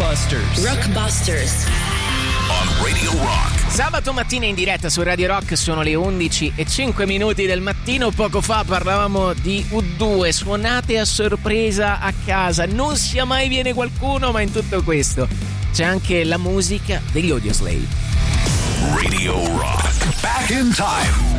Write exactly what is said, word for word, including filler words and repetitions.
Rockbusters. Rockbusters. On Radio Rock. Sabato mattina in diretta su Radio Rock, sono le undici e cinque minuti del mattino. Poco fa parlavamo di U due, suonate a sorpresa a casa. Non sia mai viene qualcuno, ma in tutto questo c'è anche la musica degli Audioslave. Radio Rock. Back in time.